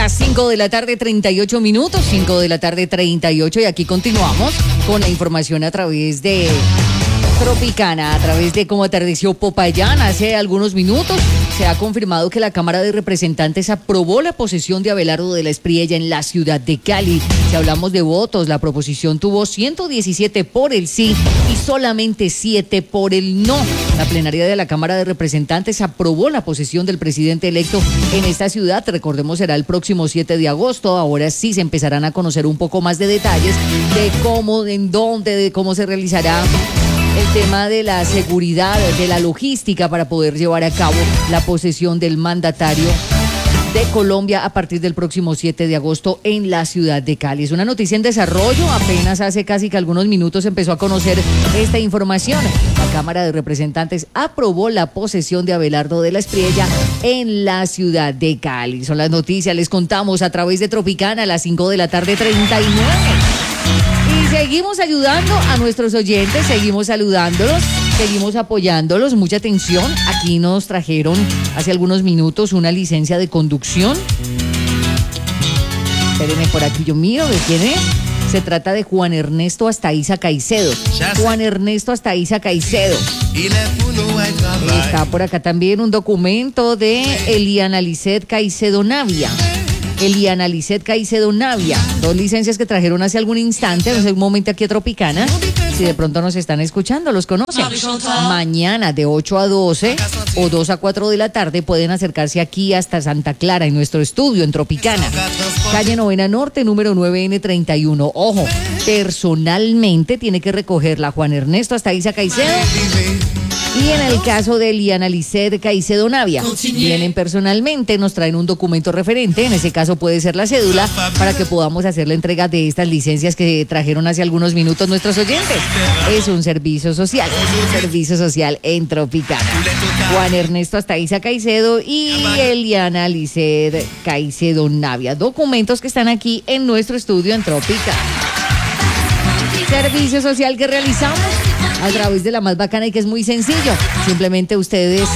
las 5 de la tarde, 38 minutos, 5 de la tarde, 38, y aquí continuamos con la información a través de Tropicana, a través de cómo atardeció Popayán. Hace algunos minutos se ha confirmado que la Cámara de Representantes aprobó la posesión de Abelardo de la Espriella en la ciudad de Cali. Si hablamos de votos, la proposición tuvo 117 por el sí y solamente 7 por el no. La plenaria de la Cámara de Representantes aprobó la posesión del presidente electo en esta ciudad. Recordemos, será el próximo 7 de agosto. Ahora sí se empezarán a conocer un poco más de detalles de cómo, en dónde, de cómo se realizará el tema de la seguridad, de la logística para poder llevar a cabo la posesión del mandatario de Colombia a partir del próximo 7 de agosto en la ciudad de Cali. Es una noticia en desarrollo, apenas hace casi que algunos minutos empezó a conocer esta información. La Cámara de Representantes aprobó la posesión de Abelardo de la Espriella en la ciudad de Cali. Son las noticias, les contamos a través de Tropicana a las 5 de la tarde, 39. Y seguimos ayudando a nuestros oyentes, seguimos saludándolos, seguimos apoyándolos. Mucha atención, aquí nos trajeron hace algunos minutos una licencia de conducción. Espérenme, por aquí yo miro de quién es. Se trata de Juan Ernesto Astaiza Caicedo. Juan Ernesto Astaiza Caicedo. Está por acá también un documento de Eliana Lisset Caicedo Navia. Eliana Lisset Caicedo Navia, 2 licencias que trajeron hace algún instante, hace un momento aquí a Tropicana. Si de pronto nos están escuchando, los conocen. Mañana de 8 a 12 o 2 a 4 de la tarde pueden acercarse aquí hasta Santa Clara en nuestro estudio en Tropicana. Calle Novena Norte, número 9N31. Ojo, personalmente tiene que recogerla Juan Ernesto Astaiza Caicedo. Y en el caso de Eliana Lisset Caicedo Navia, vienen personalmente, nos traen un documento referente, en ese caso puede ser la cédula, para que podamos hacer la entrega de estas licencias que trajeron hace algunos minutos nuestros oyentes. Es un servicio social en Tropicana. Juan Ernesto Astaiza Caicedo y Eliana Lisset Caicedo Navia, documentos que están aquí en nuestro estudio en Tropicana. Servicio social que realizamos a través de la más bacana y que es muy sencillo. Simplemente ustedes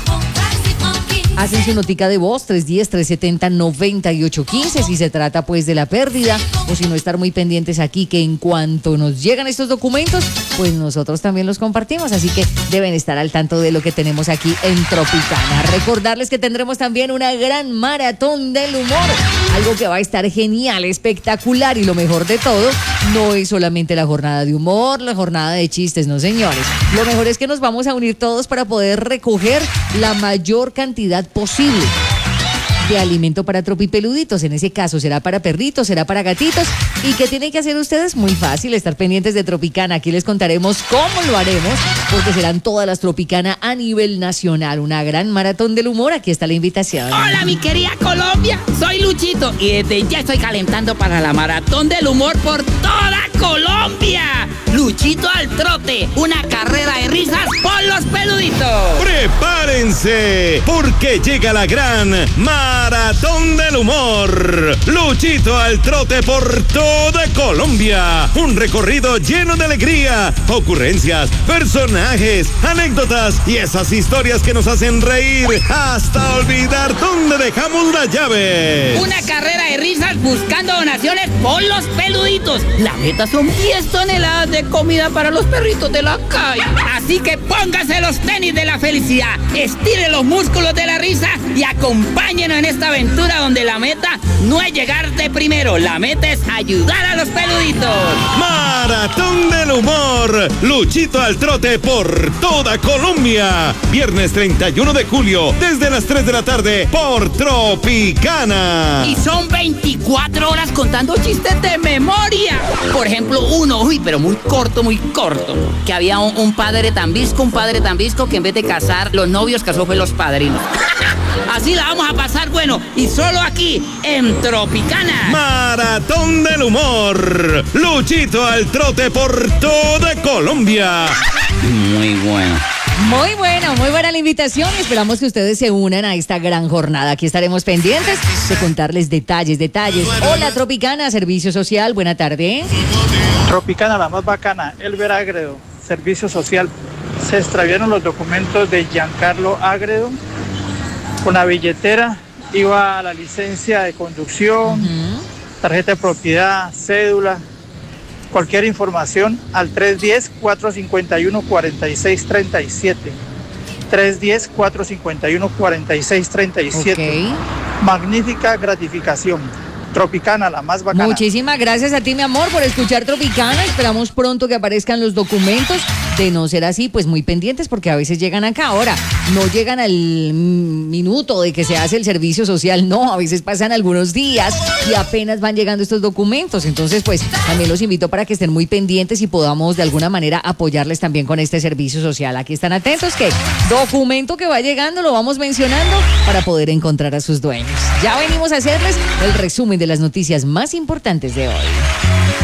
hacen su notica de voz 310-370-9815 si se trata pues de la pérdida, o si no, estar muy pendientes aquí que en cuanto nos llegan estos documentos pues nosotros también los compartimos, así que deben estar al tanto de lo que tenemos aquí en Tropicana. Recordarles que tendremos también una gran maratón del humor, algo que va a estar genial, espectacular, y lo mejor de todo no es solamente la jornada de humor, la jornada de chistes, no señores, lo mejor es que nos vamos a unir todos para poder recoger la mayor cantidad posible de alimento para tropipeluditos. En ese caso será para perritos, será para gatitos. ¿Y qué tienen que hacer ustedes? Muy fácil, estar pendientes de Tropicana. Aquí les contaremos cómo lo haremos, porque serán todas las Tropicana a nivel nacional. Una gran maratón del humor. Aquí está la invitación. Hola, mi querida Colombia. Soy Luchito y desde ya estoy calentando para la maratón del humor por toda Colombia. Luchito al trote, una carrera de risas por los peluditos. ¡Prepárense! Porque llega la gran maratón del humor. Luchito al trote por toda Colombia. Un recorrido lleno de alegría, ocurrencias, personajes, anécdotas y esas historias que nos hacen reír hasta olvidar dónde dejamos la llave. Una carrera de risas buscando donaciones por los peluditos. La meta son 10 toneladas de comida para los perritos de la calle. Así que póngase los tenis de la felicidad, estire los músculos de la risa y acompáñenos en esta aventura donde la meta no es llegar de primero, la meta es ayudar a los peluditos. Maratón del humor. Luchito al trote por toda Colombia. Viernes 31 de julio, desde las 3 de la tarde, por Tropicana. Y son 24 horas contando chistes de memoria. Por ejemplo, uno, pero muy corto, que había un padre tan visco que en vez de casar los novios, casó fue los padrinos. Así la vamos a pasar bueno, y solo aquí en Tropicana. Maratón del humor. Luchito al trote por toda Colombia. Muy bueno. Muy buena la invitación, y esperamos que ustedes se unan a esta gran jornada. Aquí estaremos pendientes de contarles detalles. Hola, Tropicana, Servicio Social, buena tarde. Tropicana, la más bacana, Elber Agredo, Servicio Social. Se extraviaron los documentos de Giancarlo Agredo con la billetera iba a la licencia de conducción, tarjeta de propiedad, cédula, cualquier información al 310-451-4637. 310-451-4637. Ok. Magnífica gratificación. Tropicana, la más bacana. Muchísimas gracias a ti, mi amor, por escuchar Tropicana. Esperamos pronto que aparezcan los documentos. De no ser así, pues muy pendientes porque a veces llegan acá. Ahora, no llegan al minuto de que se hace el servicio social, no, a veces pasan algunos días y apenas van llegando estos documentos. Entonces, pues también los invito para que estén muy pendientes y podamos de alguna manera apoyarles también con este servicio social. Aquí están atentos que documento que va llegando lo vamos mencionando para poder encontrar a sus dueños. Ya venimos a hacerles el resumen de las noticias más importantes de hoy.